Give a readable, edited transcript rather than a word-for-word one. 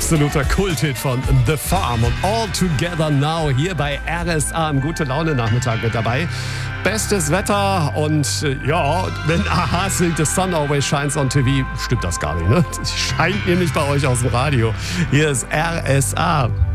absoluter Kulthit von The Farm und All Together Now hier bei RSA im Gute-Laune-Nachmittag mit dabei. Bestes Wetter und ja, wenn Aha singt The Sun Always Shines on TV, stimmt das gar nicht, ne? Sie scheint nämlich bei euch aus dem Radio. Hier ist RSA.